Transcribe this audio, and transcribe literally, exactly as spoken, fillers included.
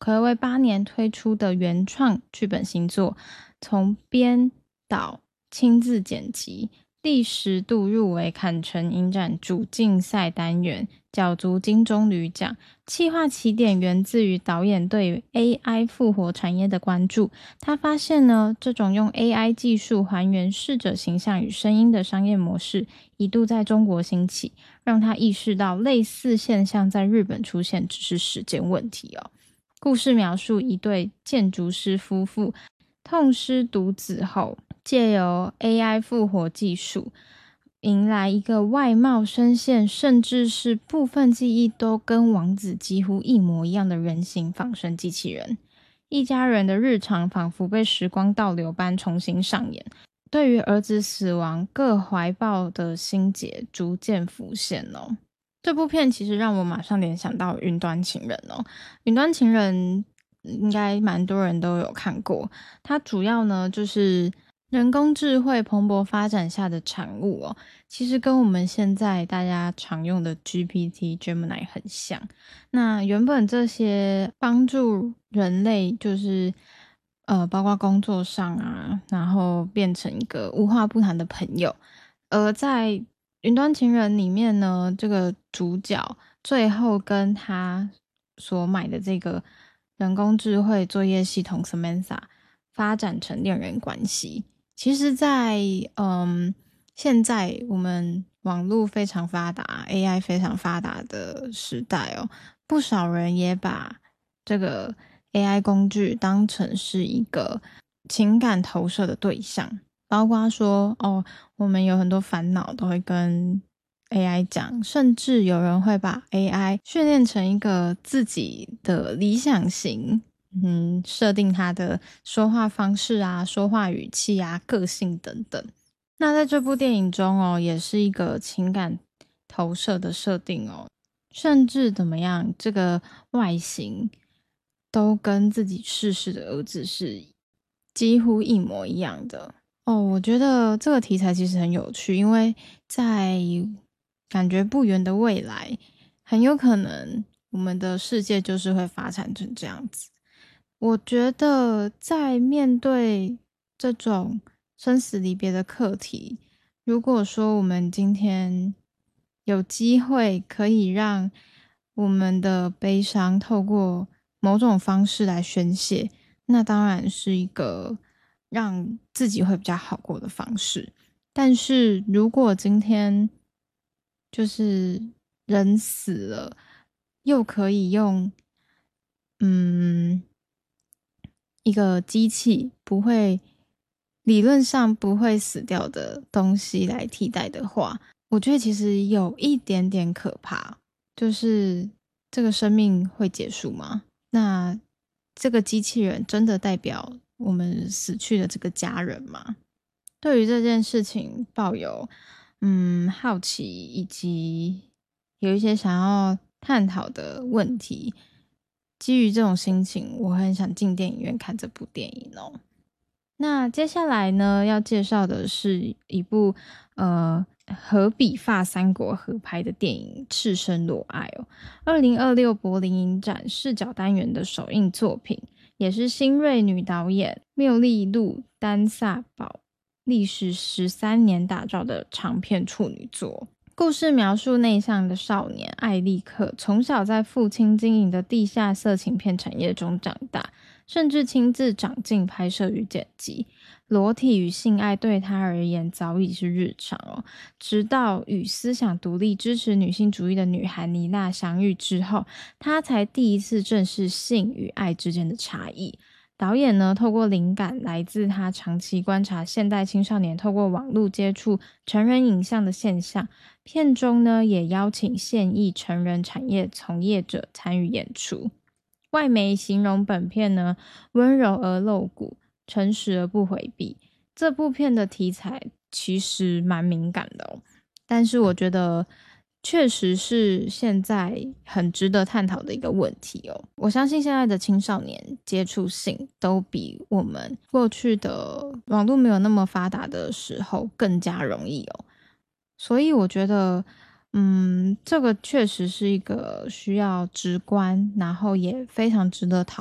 睽违八年推出的原创剧本新作，从编导亲自剪辑，第十度入围坎城影展主竞赛单元，角逐金棕榈奖。企划起点源自于导演对于 A I 复活产业的关注。他发现呢，这种用 A I 技术还原逝者形象与声音的商业模式，一度在中国兴起，让他意识到类似现象在日本出现只是时间问题哦。故事描述一对建筑师夫妇痛失独子后，借由 A I 复活技术，迎来一个外貌、声线，甚至是部分记忆都跟王子几乎一模一样的人形仿生机器人。一家人的日常仿佛被时光倒流般重新上演，对于儿子死亡各怀抱的心结逐渐浮现哦。这部片其实让我马上联想到云端情人哦。云端情人应该蛮多人都有看过，它主要呢就是人工智慧蓬勃发展下的产物哦，其实跟我们现在大家常用的 G P T、Gemini 很像。那原本这些帮助人类就是呃，包括工作上啊，然后变成一个无话不谈的朋友。而在云端情人里面呢，这个主角最后跟他所买的这个人工智慧作业系统 Samantha 发展成恋人关系。其实在嗯现在我们网络非常发达 A I 非常发达的时代哦，不少人也把这个 A I 工具当成是一个情感投射的对象，包括说哦，我们有很多烦恼都会跟 A I 讲，甚至有人会把 A I 训练成一个自己的理想型，嗯，设定他的说话方式啊、说话语气啊、个性等等。那在这部电影中哦，也是一个情感投射的设定哦，甚至怎么样，这个外形都跟自己逝世的儿子是几乎一模一样的哦。我觉得这个题材其实很有趣，因为在感觉不远的未来，很有可能我们的世界就是会发展成这样子。我觉得在面对这种生死离别的课题，如果说我们今天有机会可以让我们的悲伤透过某种方式来宣泄，那当然是一个让自己会比较好过的方式。但是如果今天就是人死了，又可以用嗯一个机器不会理论上不会死掉的东西来替代的话，我觉得其实有一点点可怕，就是这个生命会结束吗？那这个机器人真的代表我们死去的这个家人吗？对于这件事情抱有嗯好奇，以及有一些想要探讨的问题。基于这种心情，我很想进电影院看这部电影哦。那接下来呢，要介绍的是一部呃荷比法三国合拍的电影《赤身裸爱》哦，二零二六柏林影展视角单元的首映作品，也是新锐女导演缪利路丹萨堡历时十三年打造的长片处女作。故事描述内向的少年艾利克从小在父亲经营的地下色情片产业中长大，甚至亲自掌镜拍摄与剪辑。裸体与性爱对他而言早已是日常哦。直到与思想独立、支持女性主义的女孩妮娜相遇之后，他才第一次正视性与爱之间的差异。导演呢，透过灵感来自他长期观察现代青少年透过网络接触成人影像的现象，片中呢也邀请现役成人产业从业者参与演出。外媒形容本片呢温柔而露骨，诚实而不回避。这部片的题材其实蛮敏感的哦，但是我觉得确实是现在很值得探讨的一个问题哦。我相信现在的青少年接触性都比我们过去的网络没有那么发达的时候更加容易哦。所以我觉得嗯，这个确实是一个需要直观，然后也非常值得讨